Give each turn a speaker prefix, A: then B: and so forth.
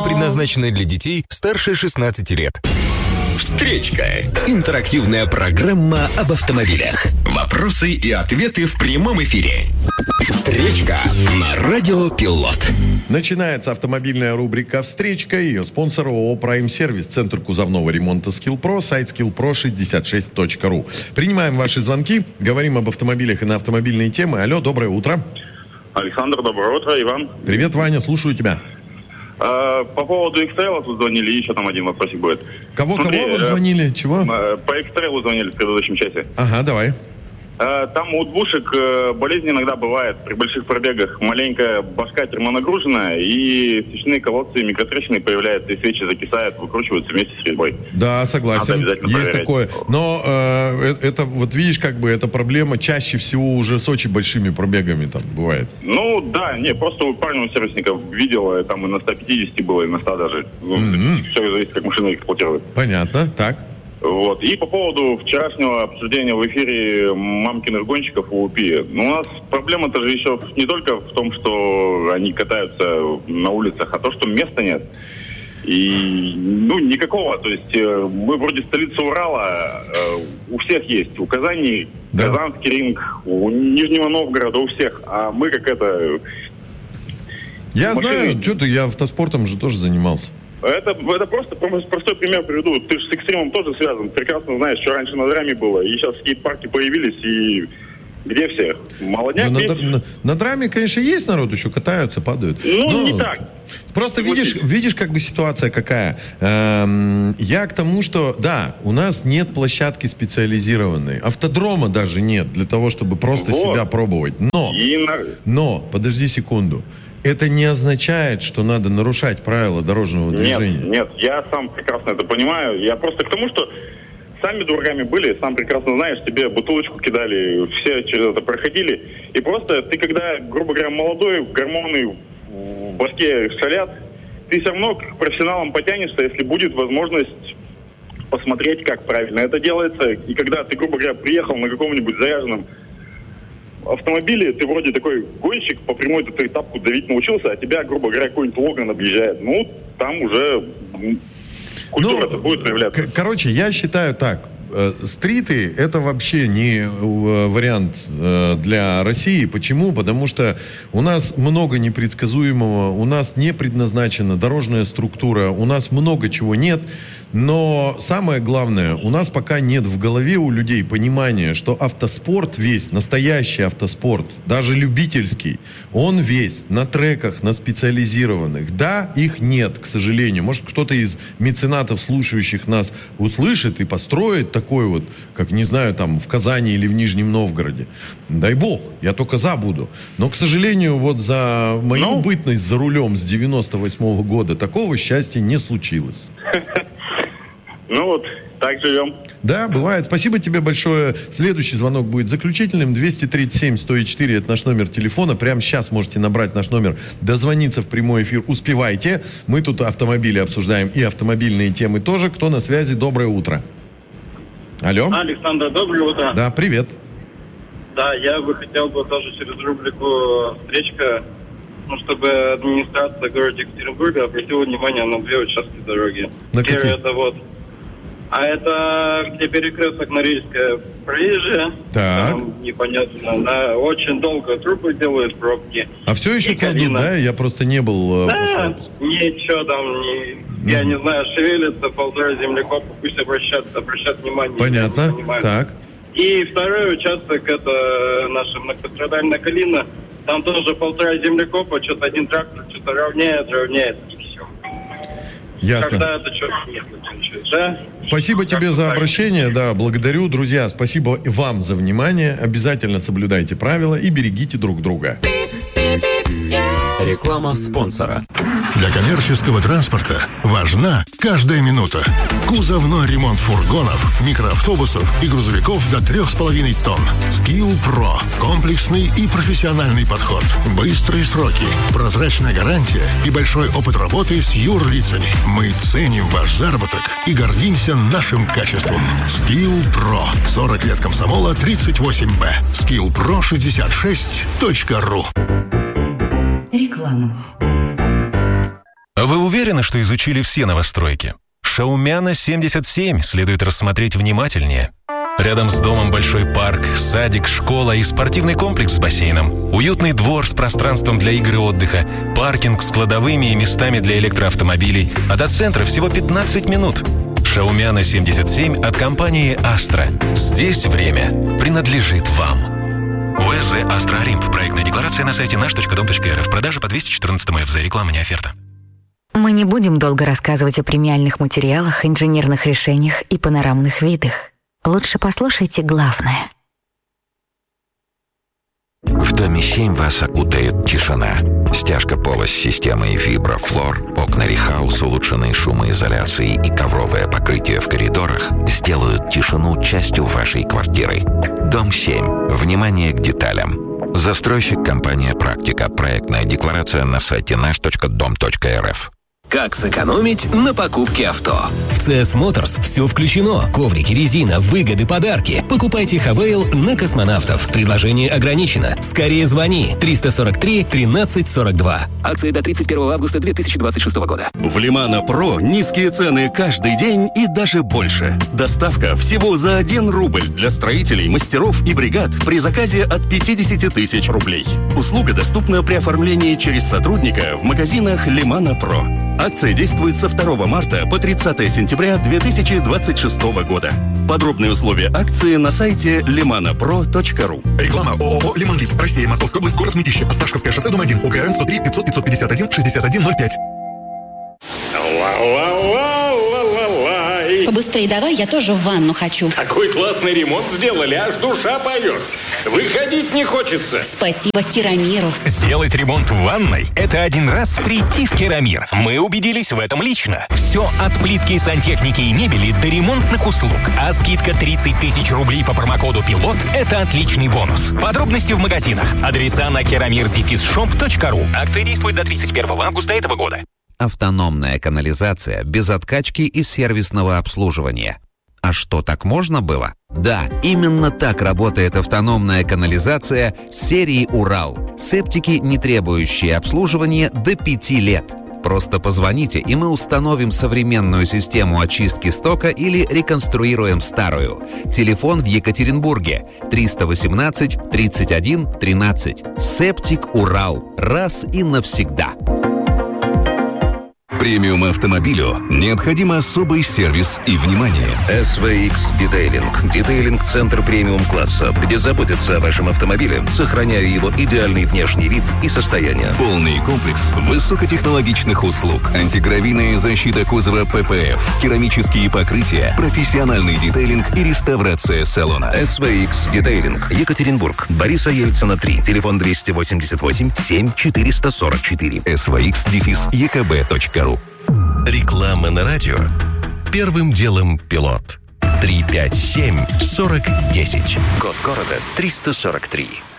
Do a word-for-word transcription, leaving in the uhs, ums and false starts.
A: Программа предназначена для детей старше шестнадцати лет.
B: Встречка. Интерактивная программа об автомобилях. Вопросы и ответы в прямом эфире. Встречка на Радио Пилот.
C: Начинается автомобильная рубрика «Встречка». Ее спонсор ООО «Прайм Сервис», Центр кузовного ремонта «Скилл-Про», сайт скилл про шестьдесят шесть точка ру. Принимаем ваши звонки, говорим об автомобилях и на автомобильные темы. Алло, доброе утро.
D: Александр, доброе утро. Иван.
C: Привет, Ваня, слушаю тебя.
D: А, по поводу X-Trail тут звонили, еще там один вопросик будет.
C: Кого,
D: Смотри,
C: кого вы звонили? Чего?
D: По X-Trail звонили в предыдущем часе.
C: Ага, давай.
D: Там у двушек болезнь иногда бывает при больших пробегах. Маленькая башка термонагруженная, и свечные колодцы, микротрещины появляются, и свечи закисают, выкручиваются вместе с резьбой.
C: Да, согласен. Есть проверять. Такое. Но э, это, вот видишь, как бы эта проблема чаще всего уже с очень большими пробегами там бывает.
D: Ну, да, не, просто у парня, у сервисника видел, там и на сто пятьдесят было, и на сто даже. Mm-hmm. Все зависит, как машина эксплуатирует.
C: Понятно, так.
D: Вот. И по поводу вчерашнего обсуждения в эфире мамкиных гонщиков у УПИ. Ну, у нас проблема-то же еще не только в том, что они катаются на улицах, а то, что места нет. И, ну, никакого. То есть мы вроде столица Урала, у всех есть. У Казани, да. Казанский ринг, у Нижнего Новгорода, у всех. А мы как это...
C: Я машины... знаю, что-то я автоспортом же тоже занимался.
D: Это, это просто простой пример приведу. Ты же с экстримом тоже связан. Прекрасно знаешь, что раньше на драме было. И сейчас скейт-парки появились, и где все? Молодняк
C: на,
D: есть.
C: На, на драме, конечно, есть народ, еще катаются, падают.
D: Ну,
C: но
D: не так.
C: Просто видишь, видишь, как бы ситуация какая. Эм, я к тому, что, да, у нас нет площадки специализированной. Автодрома даже нет для того, чтобы просто вот. себя пробовать. Но, на... но, подожди секунду. Это не означает, что надо нарушать правила дорожного движения.
D: Нет, нет, я сам прекрасно это понимаю. Я просто к тому, что сами дураками были, сам прекрасно знаешь, тебе бутылочку кидали, все через это проходили. И просто ты, когда, грубо говоря, молодой, гормоны в башке шалят, ты все равно к профессионалам потянешься, если будет возможность посмотреть, как правильно это делается. И когда ты, грубо говоря, приехал на каком-нибудь заряженном автомобиле, ты вроде такой гонщик, по прямой ты тапку давить научился, а тебя, грубо говоря, какой-нибудь Логан объезжает. Ну, там уже культура-то ну, будет проявляться.
C: К- короче, я считаю так. Стриты — это вообще не вариант для России. Почему? Потому что у нас много непредсказуемого, у нас не предназначена дорожная структура, у нас много чего нет. Но самое главное, у нас пока нет в голове у людей понимания, что автоспорт весь, настоящий автоспорт, даже любительский, он весь на треках, на специализированных. Да, их нет, к сожалению. Может, кто-то из меценатов, слушающих нас, услышит и построит такой вот, как, не знаю, там, в Казани или в Нижнем Новгороде. Дай бог, я только за буду. Но, к сожалению, вот за мою ну... бытность за рулем с девяносто восьмого года такого счастья не случилось.
D: Ну вот, так живем.
C: Да, бывает. Спасибо тебе большое. Следующий звонок будет заключительным. двести тридцать семь сто четыре это наш номер телефона. Прямо сейчас можете набрать наш номер, дозвониться в прямой эфир. Успевайте. Мы тут автомобили обсуждаем и автомобильные темы тоже. Кто на связи? Доброе утро. Алло.
E: Александр, доброе утро.
C: Да, привет.
E: Да, я бы хотел бы тоже через рубрику «Встречка», ну, чтобы администрация города Екатеринбурга обратила внимание на две участки дороги.
C: На
E: Первый
C: какие?
E: это вот. А это где перекресток Норильская проезжая.
C: Так.
E: Там непонятно. На, очень долго трубы делают, пробки.
C: А все еще кладут, да? Я просто не был...
E: Да, ничего там, не, mm. я не знаю, шевелится полтора землекопа, пусть обращают, обращают внимание.
C: Понятно, так.
E: И второй участок, это наша многострадальная Калина. Там тоже полтора землекопа, что-то один трактор что-то равняет, равняет, и все.
C: Ясно.
E: Когда это что-то нет, да?
C: Спасибо тебе за обращение, да, благодарю. Друзья, спасибо и вам за внимание. Обязательно соблюдайте правила и берегите друг друга.
B: Реклама спонсора.
F: Для коммерческого транспорта важна каждая минута. Кузовной ремонт фургонов, микроавтобусов и грузовиков до трех с половиной тонн. Скилл-Про. Комплексный и профессиональный подход. Быстрые сроки, прозрачная гарантия и большой опыт работы с юрлицами. Мы ценим ваш заработок и гордимся нашим качеством. Скилл-Про. сорок лет комсомола, тридцать восемь Б. скилл про шестьдесят шесть точка ру.
G: Реклама.
A: Вы уверены, что изучили все новостройки? Шаумяна семьдесят семь следует рассмотреть внимательнее. Рядом с домом большой парк, садик, школа и спортивный комплекс с бассейном. Уютный двор с пространством для игр и отдыха, паркинг с кладовыми и местами для электроавтомобилей. А до центра всего пятнадцать минут. Шаумяна семьдесят семь от компании «Астра». Здесь время принадлежит вам. ОСЗ «Астра Олимп». Проектная декларация на сайте наш точка дом точка эр эф. Продажа по двести четырнадцатому эф зэ. Реклама не оферта.
G: Мы не будем долго рассказывать о премиальных материалах, инженерных решениях и панорамных видах. Лучше послушайте главное.
H: В доме семь вас окутает тишина. Стяжка пола с системой Виброфлор, окна Рихаус, улучшенные шумоизоляцией и ковровое покрытие в коридорах сделают тишину частью вашей квартиры. Дом семь. Внимание к деталям. Застройщик компания «Практика». Проектная декларация на сайте наш точка дом точка эр эф.
B: Как сэкономить на покупке авто?
I: В си эс Motors все включено. Коврики, резина, выгоды, подарки. Покупайте Хавейл на космонавтов. Предложение ограничено. Скорее звони. триста сорок три тринадцать сорок два.
J: Акции до тридцать первого августа две тысячи двадцать шестого года.
K: В Лимана Про низкие цены каждый день и даже больше. Доставка всего за один рубль для строителей, мастеров и бригад при заказе от пятидесяти тысяч рублей. Услуга доступна при оформлении через сотрудника в магазинах Лимана Про. Акция действует со второго марта по тридцатое сентября две тысячи двадцать шестого года. Подробные условия акции на сайте лимана про точка ру.
F: Реклама ООО «Лиманлит». Россия, Московская область, город Мытищи. Осташковское шоссе, дом один. УГРН сто три пятьсот пятьсот пятьдесят один шестьдесят один ноль пять.
L: Побыстрее давай, я тоже в ванну хочу.
M: Такой классный ремонт сделали, аж душа поет. Выходить не хочется.
L: Спасибо Керамиру.
N: Сделать ремонт в ванной – это один раз прийти в Керамир. Мы убедились в этом лично. Все от плитки, сантехники и мебели до ремонтных услуг. А скидка тридцать тысяч рублей по промокоду «Пилот» – это отличный бонус. Подробности в магазинах. Адреса на керамир дефис шоп точка ру. Акция действует до тридцать первого августа этого года.
H: Автономная канализация без откачки и сервисного обслуживания. А что, так можно было? Да, именно так работает автономная канализация серии «Урал». Септики, не требующие обслуживания, до пяти лет. Просто позвоните, и мы установим современную систему очистки стока или реконструируем старую. Телефон в Екатеринбурге триста восемнадцать тридцать один тринадцать. Септик «Урал». Раз и навсегда.
B: Премиум автомобилю необходим особый сервис и внимание. эс ви икс Детейлинг. Детейлинг-центр премиум-класса, где заботятся о вашем автомобиле, сохраняя его идеальный внешний вид и состояние. Полный комплекс высокотехнологичных услуг. Антигравийная защита кузова пэ пэ эф, керамические покрытия, профессиональный детейлинг и реставрация салона. эс ви икс Детейлинг. Екатеринбург. Бориса Ельцина три. Телефон двести восемьдесят восемь семь четыреста сорок четыре. эс ви икс дефис е ка бэ точка ру.
F: Реклама на радио. Первым делом «Пилот». три пять семь сорок десять. Код города триста сорок три.